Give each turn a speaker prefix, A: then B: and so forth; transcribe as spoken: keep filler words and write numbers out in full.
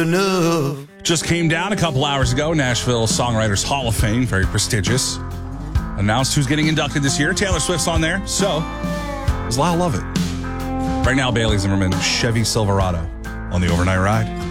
A: enough.
B: Just came down a couple hours ago. Nashville Songwriters Hall of Fame, very prestigious. Announced who's getting inducted this year. Taylor Swift's on there. So, does Lyle love it? Right now, Bailey Zimmerman, Chevy Silverado on the Overnight Ride.